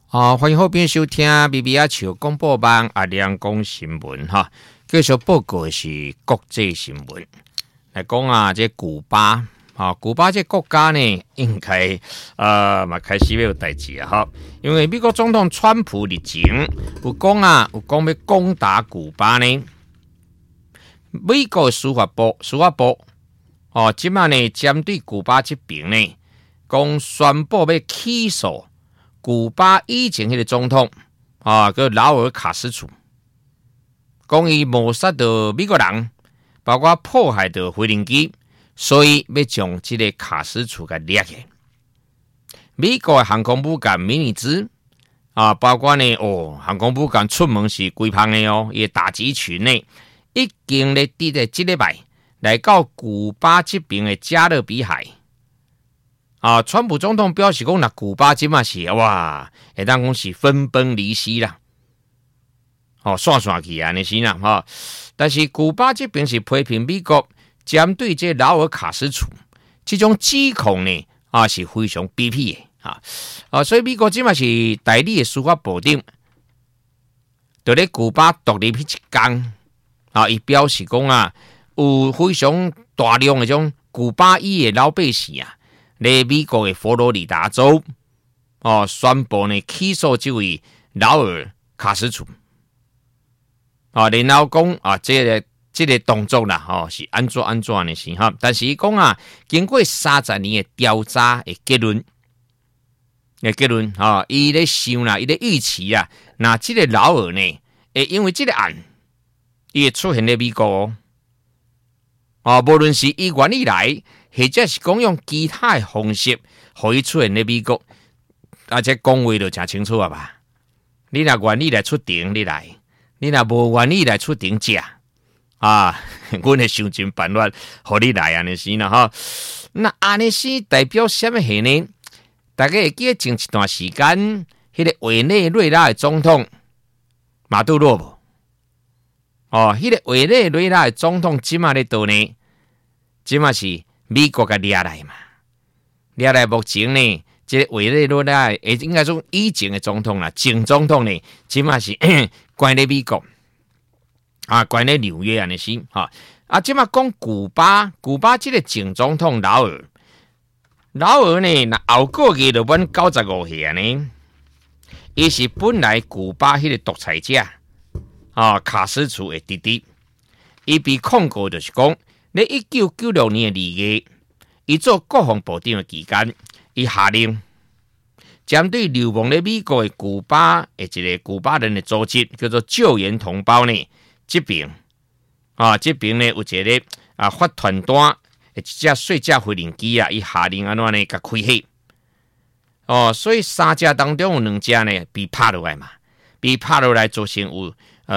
欢迎好朋友收听 BBA 球广播网阿亮讲新闻哈。继续报告的是国际新闻，来讲这古巴古巴这国家呢，应该嘛开始要有代志啊哈。因为美国总统川普日前有讲要攻打古巴呢，美国的司法部即马呢针对古巴这边呢，讲宣布要起诉古巴以前迄个总统叫劳尔卡斯楚，讲伊谋杀到美国人，包括迫害到飞行机，所以要将这个卡斯楚给抓起来。美国的航空母舰米尼兹包括呢航空母舰出门是规胖的伊打击群呢已经咧伫在这礼拜来到古巴这边的加勒比海。川普总统表示讲，那古巴即嘛是哇，会当讲是分崩离析啦，散去安尼是啦但是古巴这边是批评美国针对这劳尔卡斯楚这种指控呢是非常卑鄙的所以美国即嘛是代理的司法部长，就咧古巴独立迄一天伊表示讲有非常大量的种古巴裔的老百姓在美国的佛罗里达州宣布呢起诉这位劳尔卡斯楚然后讲这个动作啦是安怎的是但是讲经过30年的调查的结论伊咧想啦，伊咧预期那这个劳尔呢会因为这个案伊会出现在美国无论是伊愿意来，或者是讲用其他的方式，可以出现在美国，这讲话就真清楚吧？你若愿意来出庭，你来；你若无愿意来出庭，阮会想尽办法，互你来安尼是哈。那安尼是代表什么事呢？大家会记得前一段时间，迄个委内瑞拉的总统马杜罗无？迄个委内瑞拉的总统即马咧倒呢？即马是美国甲抓来嘛？抓来目前呢，这个委内瑞拉应该说以前的总统啦，前总统呢，即马是关在美国关在纽约安尼是即马讲古巴这个前总统劳尔呢，那后个月就满95岁安尼，伊是本来古巴迄个独裁者卡斯楚的弟弟，伊被控告就是讲，在1996年的2月，伊做国防部长的期间，伊下令针对流亡在美国的古巴的一个古巴人的组织叫做救援同胞呢，这边呢有一个发传单的一架碎架飞行机伊下令安怎呢甲开起所以3架当中有2架呢被拍落来嘛，被拍落来造成有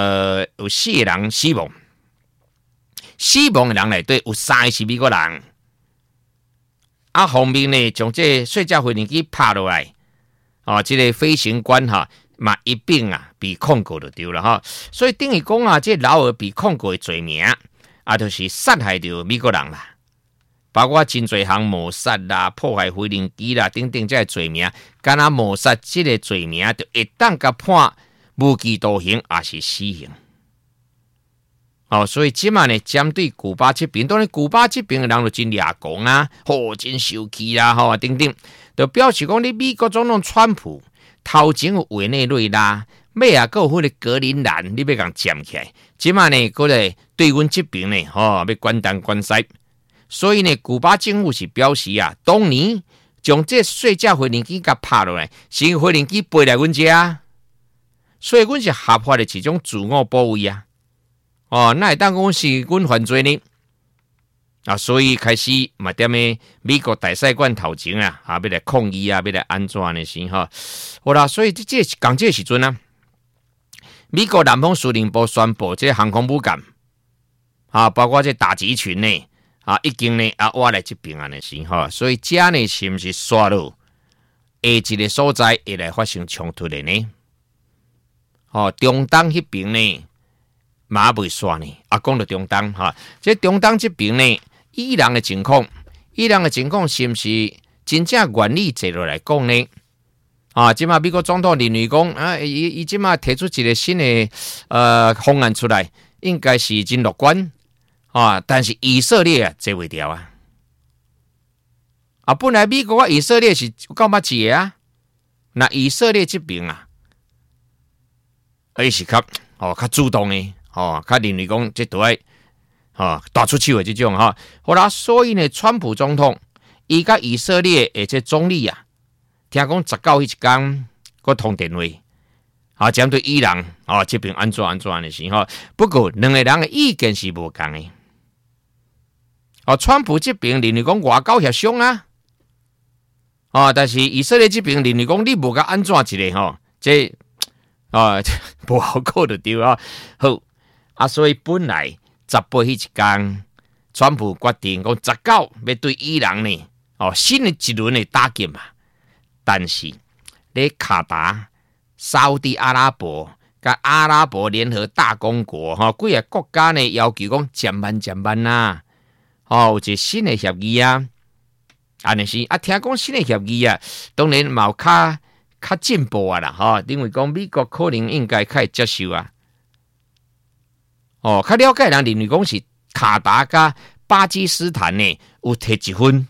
4个人死亡，死亡的人内底有3个是美国人，方面呢将这碎架飞行机拍落来，这个飞行官嘛一并被控告就对了所以等于讲这劳尔被控告的罪名就是杀害到美国人啦，包括真侪项谋杀啦、破坏飞行机啦等等这些罪名，敢若谋杀这个罪名就会当甲判无期徒刑也是死刑所以即马呢，针对古巴这边，当然古巴这边的人就真抓狂真生气啦等等，就表示讲你美国总统川普头前有委内瑞拉，尾还有迄个格陵兰，你要共占起来，即马呢，过来对阮这边呢，要关东关西，所以呢，古巴政府是表示当年将这碎架飞行机甲拍落来，是飞行机飞来阮遮所以阮是合法的一种自我保卫那会当讲是阮犯罪呢所以开始嘛踮咧美国大使馆头前要来抗议要来安怎呢是好啦，所以这讲这时阵美国南方司令部宣布这航空母舰包括这打击群呢已经呢挖来这边呢是所以这呢是不是刷到一个所在会来发生冲突的呢中东那边呢嘛未煞呢讲到中东这中东这边呢伊朗的情况是不是真正愿意坐落来讲呢即马美国总统认为讲伊即马提出一个新的方案出来，应该是真乐观但是以色列坐袂牢本来美国以色列是够捌一个那以色列这边伊是较主动的较认为讲这都爱大出手的这种好啦，所以呢，川普总统伊甲以色列的这总理听讲19迄一天个通电话针对伊朗这边安怎的是不过两个人的意见是无同的川普这边认为讲外交协商但是以色列这边认为讲你无甲安怎一个这不好过就对好所以本来18迄一天，川普决定讲19要对伊朗呢新的一轮的打击嘛，但是咧卡达、沙烏地阿拉伯甲阿拉伯联合大公国几个国家呢要求讲渐慢有一个新的协议安尼是听讲新的协议当然嘛有较进步啦因为讲美国可能应该较会接受较了解人认为讲是卡达甲巴基斯坦呢有摕一份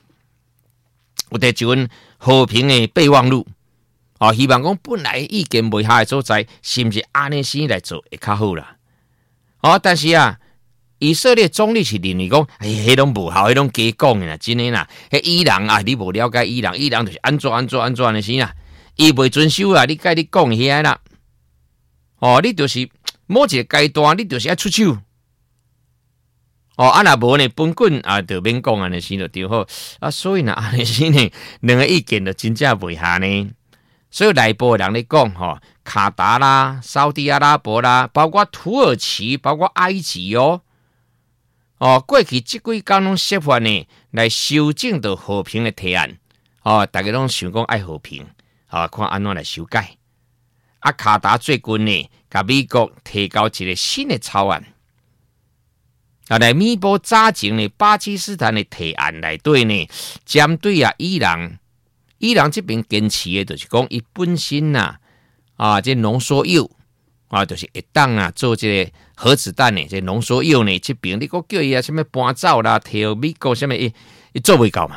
和平的备忘录希望讲本来意见袂合的所在，是毋是安尼先来做会较好啦但是以色列总理是认为讲迄拢无效，迄拢假讲的啦，真的啦，迄伊朗你无了解伊朗就是安怎的是啦，伊袂遵守你甲你讲遐啦你就是某一个阶段你就是要出手若无呢本棍就免讲安尼先就对好所以呢安尼先呢两个意见就真正袂合呢，所以内部的人咧讲卡达啦、沙烏地阿拉伯啦，包括土耳其、包括埃及过去这几天拢设法呢来修正到和平的提案大家拢想讲爱和平看安怎来修改卡达最近呢甲美国提交一个新的草案来弥补早前呢巴基斯坦的提案内底呢针对伊朗这边坚持的就是讲伊本身这浓缩铀就是会当做这个核子弹的这浓缩铀呢这边你讲叫伊什么搬走啦摕互美国什么伊做袂到嘛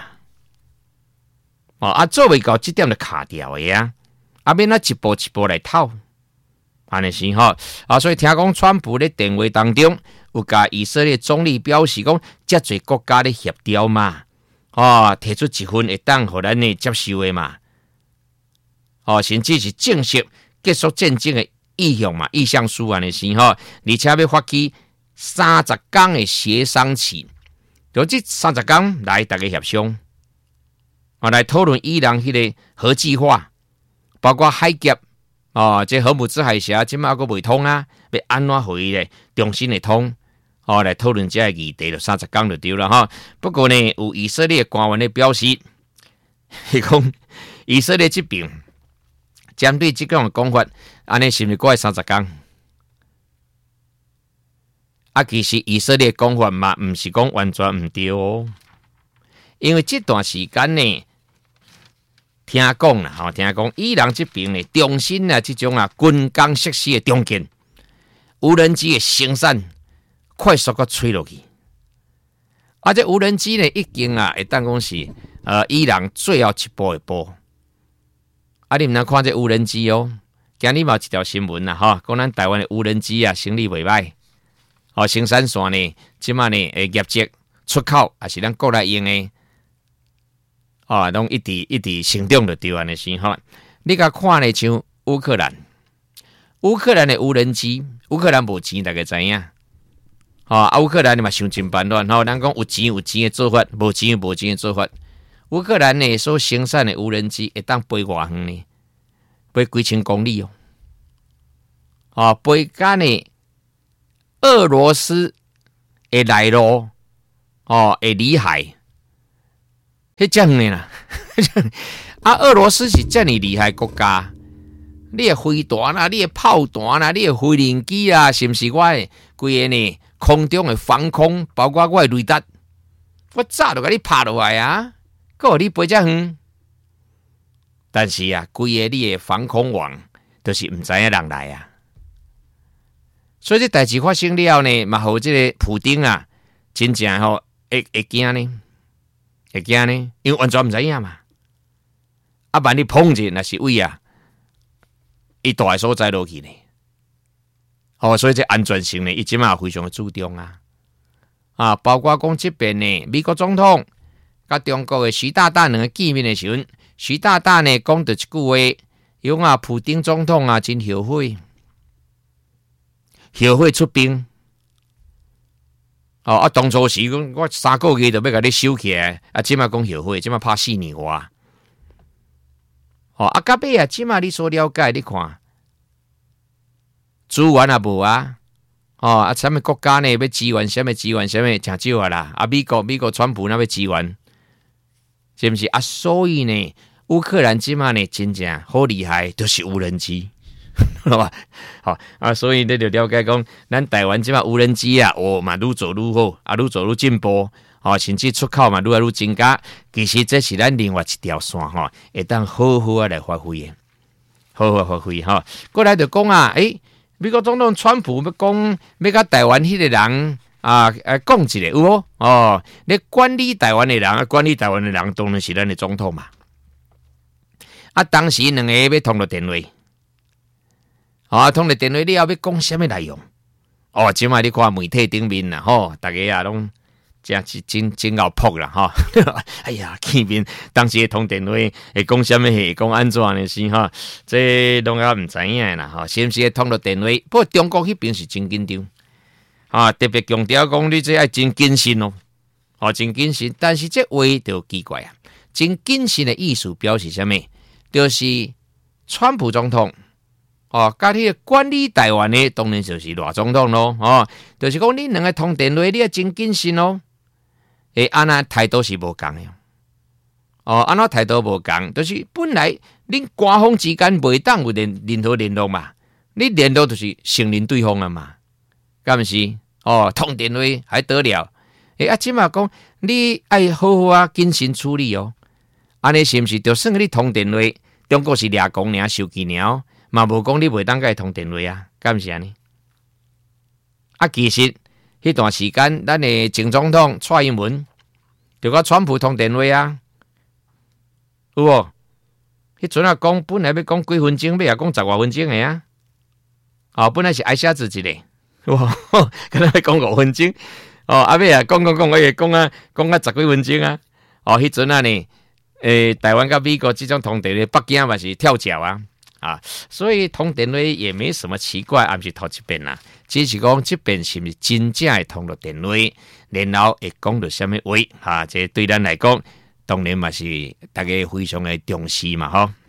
做袂到这点就卡掉的免一步一步来讨安尼是所以听讲川普咧电话当中有甲以色列总理表示讲遮侪国家咧协调嘛提出一份会当互咱呢接受的嘛甚至是正式结束战争的意向书安尼是而且要发起30天的协商期，就这30天来大家协商来讨论伊朗迄个核计划，包括海峡这荷姆兹海峡即马还未通要安怎互伊咧重新的通来讨论这个议题就30天就对了不过呢有以色列官员咧表示伊讲以色列这边针对这种的讲法安尼是毋是过30天其实以色列讲法嘛毋是讲完全毋对因为这段时间呢听讲伊朗这边呢重新这种军工设施的中建，无人机的生产快速个吹落去这无人机呢已经会当讲是伊朗最后一步的步你毋通看这无人机今日嘛有一条新闻讲咱台湾的无人机生意袂歹生产线呢即马呢业绩出口也是咱国内用的拢一直成长就对安尼是你甲看呢像乌克兰的无人机，乌克兰无钱大家知影乌克兰嘛想尽办法咱讲有钱的做法，无钱的做法。乌克兰呢所生产的无人机会当飞偌远呢？飞几千公里飞到呢俄罗斯的内陆会里海，迄遮远啦。俄罗斯是遮尔厉害国家，你的飞弹你的炮弹你的飞行机是毋是我的规个呢空中的防空，包括我的雷达，我早就甲你拍落来还互你飞遮远。 但是啊，规个你的防空网都是唔知影人来啊。所以这代志发生了呢，嘛，互这个普丁啊，真正吼会惊呢，会惊呢，因为完全唔知影嘛。啊，万一碰着那是位啊，伊大个所在落去呢。所以这安全性呢，伊即马非常的注重啊。包括讲这边呢，美国总统甲中国的习大大两个见面的时阵，习大大呢讲到一句话，用啊，普丁总统啊真后悔，后悔出兵。当初时我3个月就要甲你收起来，即马讲后悔，即马怕4年外。到尾啊，即马你所了解，你看资源也无啊。什么国家呢？要支援什么支援什么，真少啊啦！美国川普那要支援，是不是啊？所以呢，乌克兰即马呢，真正好厉害，就是无人机，好吧？所以你就了解讲，咱台湾即马无人机啊，嘛愈做愈好，愈做愈进步，甚至出口嘛愈来愈增加。其实这是咱另外一条线会当好好啊来发挥的，好好发挥过来就讲啊，美国总统川普要讲，要甲台湾迄个人讲一下有无？你管理台湾的人，管理台湾的人当然是咱的总统嘛。当时两个要通了电话，通了电话你要讲什么内容？即摆你看媒体顶面啦，大家拢真够扑啦，哎呀，见面当时通电话会讲什么，会讲安怎的是这拢也唔知影啦，是不是通了电话？不过中国迄边是真紧张，特别强调讲你这爱真谨慎哦，真谨慎。但是这话就奇怪啊，真谨慎的意思表示什么？就是川普总统甲你管理台湾的，当然就是赖总统咯，就是讲你两个通电话，你要真谨慎哦。安那态度是无共的安那态度无共，就是本来恁官方之间袂当有任何联络嘛，你联络就是承认对方了嘛，敢毋是？通电话还得了？即马讲你爱好好啊谨慎处理哦，安尼是毋是？就算你通电话，中国是掠讲尔、收记尔，嘛无讲你袂当甲伊通电话啊，敢毋是安尼？其实。迄段时间，咱的前总统蔡英文就甲川普通电话啊，有无？迄阵讲本来要讲几分钟，尾也讲10多分钟的啊。本来是挨下子一个，可能要讲5分钟。尾也讲，我也讲啊10几分钟啊。迄阵呢，台湾甲美国这种通电话，北京嘛是跳脚啊。所以通电话也没什么奇怪，也不是头一遍啦。只是讲这边是不是真正会通了电话，然后会讲到什么话？这对咱来讲，当然嘛是大家非常的重视嘛，